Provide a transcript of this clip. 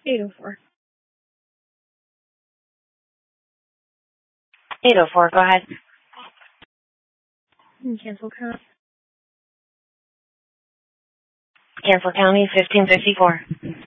804. 804, go ahead. Cancel count. Cancel County, 1554.